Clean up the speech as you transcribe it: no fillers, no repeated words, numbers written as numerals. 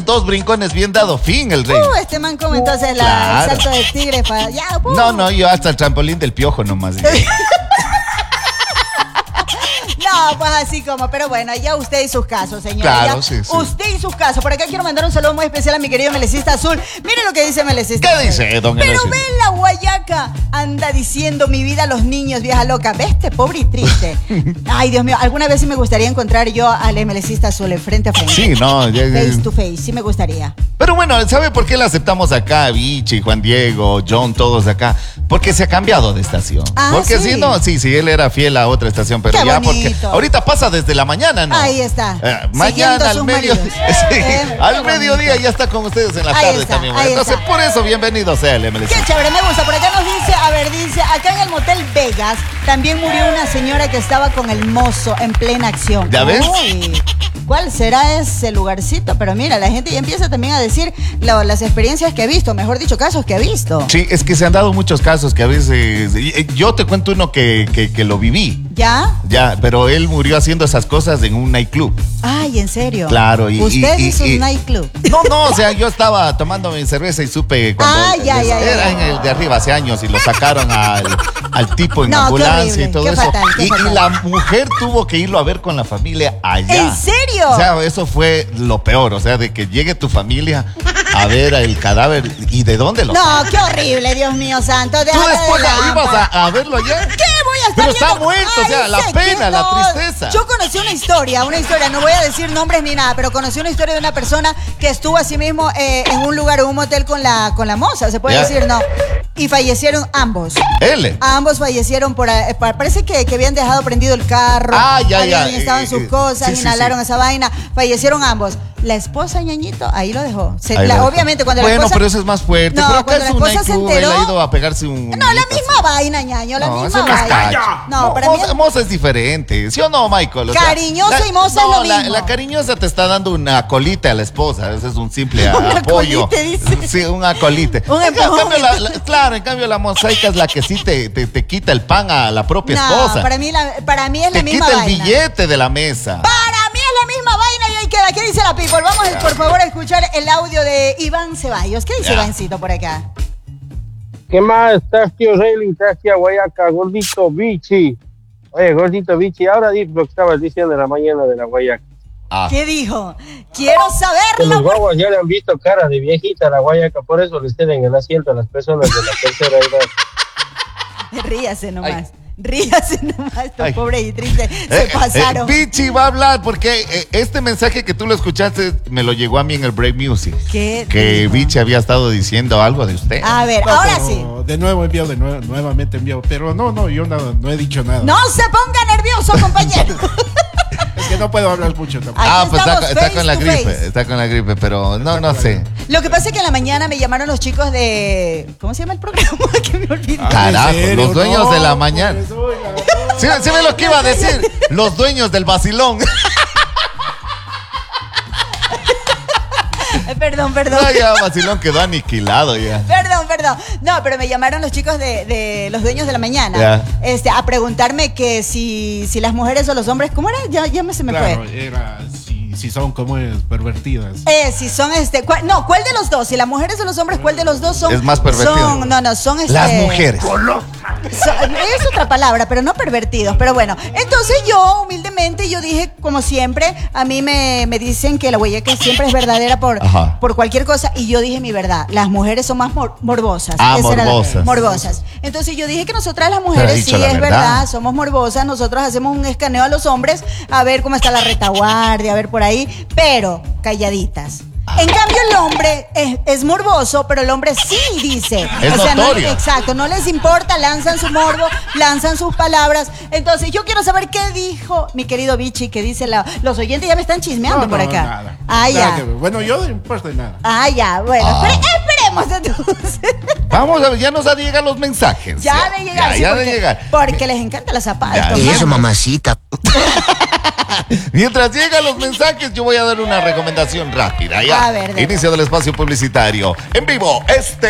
2 brincones bien dado fin, el rey. Este man como entonces el salto de tigre para allá. No, yo hasta el trampolín del piojo nomás. No, pues así como, pero bueno, ya usted y sus casos, señora. Claro, ya, sí. Usted y sus casos. Por acá quiero mandar un saludo muy especial a mi querido Melecista Azul. Mire lo que dice Melecista Azul. ¿Qué dice, don Pero Melecista? ven la guayaca, anda diciendo mi vida a los niños, vieja loca. Ve este pobre y triste. Ay, Dios mío, alguna vez sí me gustaría encontrar yo al Melecista Azul en frente a frente. Sí, no. Face to face, sí me gustaría. Pero bueno, ¿sabe por qué la aceptamos acá? Vichy, Juan Diego, John, todos acá. Porque se ha cambiado de estación. Porque ¿sí? si no, sí, él era fiel a otra estación, pero Qué ya bonito. porque ahorita pasa desde la mañana, ¿no? Ahí está. Mañana al mediodía. Sí, al mediodía bonito. ya está con ustedes en la Ahí tarde está, también. ahí Entonces, está. por eso, bienvenido sea el MLC. Qué chévere, me gusta. Por acá nos dice, acá en el Motel Vegas también murió una señora que estaba con el mozo en plena acción. ¿Ya ves? Uy, ¿cuál será ese lugarcito? Pero mira, la gente ya empieza también a decir las experiencias que ha visto, mejor dicho, casos que ha visto. Sí, es que se han dado muchos casos que a veces... Yo te cuento uno que lo viví. ¿Ya? Ya, pero él murió haciendo esas cosas en un nightclub. Ay, ¿en serio? Claro. ¿Usted hizo un nightclub? No, o sea, yo estaba tomando mi cerveza y supe cuando ya. era en el de arriba hace años y lo sacaron al tipo en No, qué ambulancia horrible, y todo qué eso. fatal, qué Y fatal. la mujer tuvo que irlo a ver con la familia allá. ¿En serio? O sea, eso fue lo peor, o sea, de que llegue tu familia a ver el cadáver y de dónde lo No, qué horrible, Dios mío santo. ¿Tú Déjame después de lámpara. ibas a verlo allá? ¿Qué voy a estar Pero está viendo? muerto, o sea, la sé pena, que la no. tristeza. Yo conocí una historia, no voy a decir nombres ni nada, pero conocí una historia de una persona que estuvo así mismo en un lugar, en un motel con la moza, se puede Ya. decir, ¿no? Y fallecieron ambos. Él. Ambos fallecieron parece que habían dejado prendido el carro. Ya. Estaban sus cosas, Sí, inhalaron esa vaina, fallecieron ambos. La esposa, ñañito, ahí lo dejó. Ahí lo dejó. Obviamente cuando la Bueno, esposa... pero eso es más fuerte. No, Pero acá cuando es la un esposa se nightclub, él enteró... ha ido a pegarse un... No, la misma vaina, ñaño, la misma eso no es vaina. cacho. No, para mí... Moza es diferente, ¿sí o no, Michael? O sea, Cariñosa y moza es lo mismo. La cariñosa te está dando una colita a la esposa, ese es un simple Una apoyo. colite, dice. Sí, un acolite. Un empujón. Claro, en cambio la mosaica es la que sí te quita el pan a la propia esposa. para mí es la Te misma quita vaina. el billete de la mesa. Para mí es la misma vaina y ahí queda. ¿Qué dice la people? Vamos, por favor, a escuchar el audio de Iván Ceballos. ¿Qué dice Ivancito por acá? ¿Qué más? Estás, tío Rayleigh, estás, tía Guayaca, gordito Vichy. Oye, gordito Vichy, ahora di lo que estabas diciendo en la mañana de la Guayaca. ¿Qué dijo? Quiero Que saberlo. los guaguas ya le han visto cara de viejita a la Guayaca, por eso les ceden el asiento a las personas de la tercera edad. Ríase nomás. Ríase nomás, estos Ay. pobres y tristes se pasaron. Vichy va a hablar porque este mensaje que tú lo escuchaste me lo llegó a mí en el Break Music. ¿Qué Que dijo? Vichy había estado diciendo algo de usted. A ver, No, ahora pero sí. De nuevo nuevamente envió. Pero no, yo no he dicho nada. No se ponga nervioso, compañero. Es que no puedo hablar mucho tampoco. Aquí Pues estamos está con la face to gripe, face. está con la gripe, pero no sé. Lo que pasa es que en la mañana me llamaron los chicos de... ¿Cómo se llama el programa? Que me olvidé. Carajo, ¿En serio? los dueños de la No, mañana. pues, uy, la- Sí ve lo que iba a decir. Los dueños del vacilón. Perdón. No, ya vacilón quedó aniquilado ya. Perdón. No, pero me llamaron los chicos de los dueños de la mañana. Ya. A preguntarme que si las mujeres o los hombres, ¿cómo era? Ya se me Claro, fue. era si son como pervertidas. Si son ¿cuál de los dos? Si las mujeres o los hombres, ¿cuál de los dos son? Es más pervertido. Son Las mujeres. Es otra palabra, pero no pervertidos. Pero bueno, entonces yo, humildemente, yo dije, como siempre, a mí me dicen que la Guayaca siempre es verdadera por cualquier cosa. Y yo dije mi verdad, las mujeres son más morbosas. Esa era morbosas. morbosas. Entonces yo dije que nosotras las Pero has mujeres, dicho sí, la es verdad. verdad, somos morbosas. Nosotros hacemos un escaneo a los hombres, a ver cómo está la retaguardia, a ver por ahí, pero calladitas. En cambio el hombre es morboso, pero el hombre sí dice. Es notorio. Exacto, no les importa, lanzan su morbo, lanzan sus palabras. Entonces yo quiero saber qué dijo mi querido Vichy, que dice los oyentes ya me están chismeando por acá. Nada. Ah, Nada ya. que ver. Bueno, yo no importa nada. Ah, ya, bueno, esperemos entonces. Vamos a ver, ya nos han de llegar los mensajes. Ya de llegar, sí, ya porque, de llegar. porque les encanta la zapada. Ya, estos eso, manos. mamacita. Mientras llegan los mensajes, yo voy a dar una recomendación rápida. Ya. A ver, Inicio del espacio publicitario. En vivo,